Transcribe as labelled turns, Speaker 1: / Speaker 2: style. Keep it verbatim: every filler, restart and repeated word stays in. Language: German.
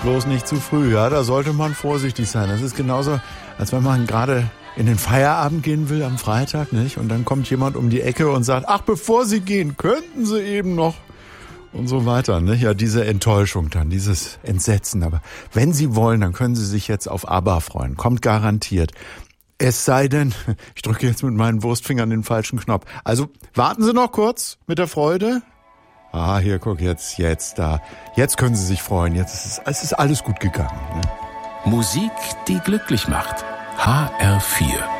Speaker 1: bloß nicht zu früh. Ja, da sollte man vorsichtig sein. Das ist genauso, als wenn man gerade in den Feierabend gehen will am Freitag, nicht? Und dann kommt jemand um die Ecke und sagt, ach, bevor Sie gehen, könnten Sie eben noch und so weiter, nicht? Ja, diese Enttäuschung dann, dieses Entsetzen. Aber wenn Sie wollen, dann können Sie sich jetzt auf ABBA freuen. Kommt garantiert. Es sei denn, ich drücke jetzt mit meinen Wurstfingern den falschen Knopf. Also warten Sie noch kurz mit der Freude. Ah, hier, guck, jetzt, jetzt, da. Jetzt können Sie sich freuen. Jetzt ist es, es ist alles gut gegangen. Ne?
Speaker 2: Musik, die glücklich macht. H R vier